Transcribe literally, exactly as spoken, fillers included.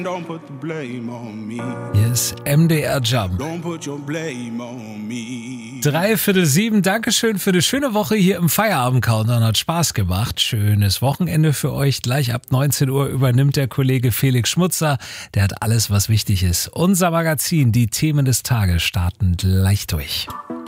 Don't put the blame on me. Hier ist M D R Jump. Don't put your blame on me. Drei Viertel sieben, Dankeschön für eine schöne Woche hier im Feierabend-Countdown. Hat Spaß gemacht. Schönes Wochenende für euch. Gleich ab neunzehn Uhr übernimmt der Kollege Felix Schmutzer. Der hat alles, was wichtig ist. Unser Magazin, die Themen des Tages, starten gleich durch.